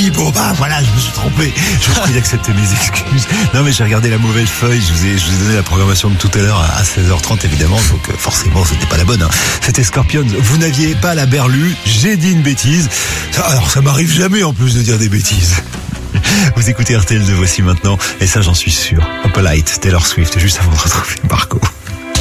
oui, bon, bah, voilà, je me suis trompé. Je vous prie d'accepter mes excuses. Non, mais j'ai regardé la mauvaise feuille. Je vous ai donné la programmation de tout à l'heure à 16h30, évidemment. Donc, forcément, c'était pas la bonne, hein. C'était Scorpions. Vous n'aviez pas la berlue. J'ai dit une bêtise. Alors, ça m'arrive jamais, en plus, de dire des bêtises. Vous écoutez RTL de Voici Maintenant. Et ça, j'en suis sûr. Up Light, Taylor Swift, juste avant de retrouver Marco.